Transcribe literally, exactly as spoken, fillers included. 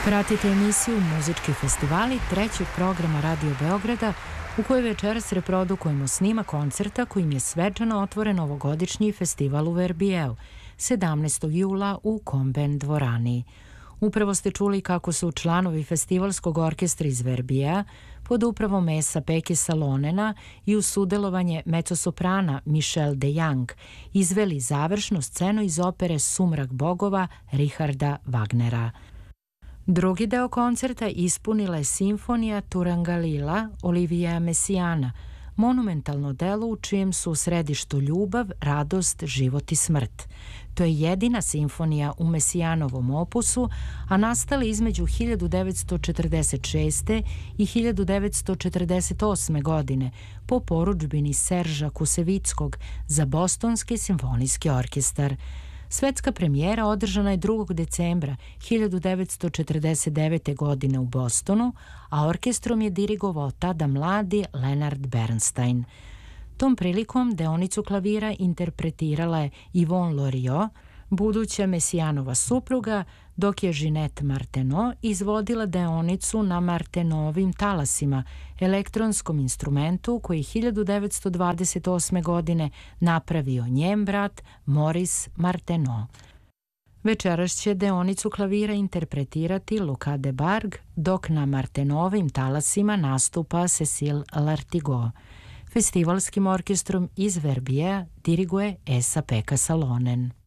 Pratite emisiju Muzički festivali trećeg programa Radio Beograda u kojoj večeras reprodukujemo snimak koncerta kojim je svečano otvoren ovogodišnji festival u Verbijevu sedamnaestog jula u Komben dvorani. Upravo ste čuli kako su članovi festivalskog orkestra iz Verbijeja pod upravom Esa Peke Salonena i uz sudelovanje mezzosoprana Michelle de Young izveli završnu scenu iz opere Sumrak bogova Richarda Wagnera. Drugi deo koncerta ispunila je simfonija Turangalila Olivija Messiana, monumentalno delo u čijem su u središtu ljubav, radost, život i smrt. To je jedina simfonija u Messijanovom opusu, a nastala između hiljadu devetsto četrdeset šeste. i hiljadu devetsto četrdeset osme. godine po porudžbini Serža Kusevickog za Bostonski simfonijski orkestar. Svetska premijera održana je drugog decembra hiljadu devetsto četrdeset devete. godine u Bostonu, a orkestrom je dirigovao tada mladi Leonard Bernstein. Tom prilikom deonicu klavira interpretirala je Yvonne Loriot, buduća Messianova supruga, dok je Ginette Martenot izvodila deonicu na Martenovim talasima, elektronskom instrumentu koji je hiljadu devetsto dvadeset osme. godine napravio njen brat Maurice Martenot. Večeras će deonicu klavira interpretirati Luca de Barg, dok na Martenovim talasima nastupa Cécile Lartigot. Festivalskim orkestrom iz Verbijeja diriguje Esa Peka Salonen.